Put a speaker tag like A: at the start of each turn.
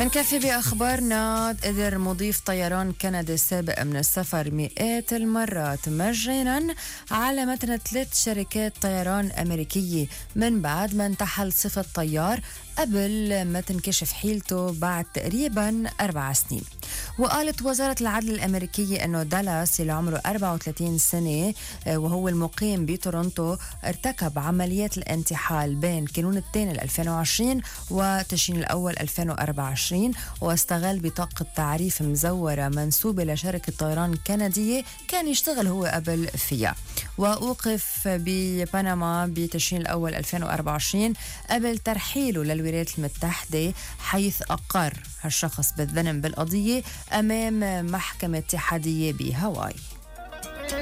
A: منكفي بأخبارنا. قدر مضيف طيران كندي السابق من السفر مئات المرات مجانا على متن 3 شركات طيران أمريكية من بعد ما انتحل صفة طيار قبل ما تنكشف حيلته بعد تقريبا 4 سنين. وقالت وزارة العدل الأمريكية أنه دالاس اللي عمره 34 سنة وهو المقيم بتورونتو ارتكب عمليات الانتحال بين كانون الثاني 2020 وتشرين الأول 2024، واستغل بطاقة تعريف مزورة منسوبة لشركة طيران كندية كان يشتغل هو قبل فيها. وأوقف ببنما بتشرين الأول 2024 قبل ترحيله للولايات المتحدة، حيث أقر هالشخص بالذنب بالقضية أمام محكمة اتحادية بهاواي.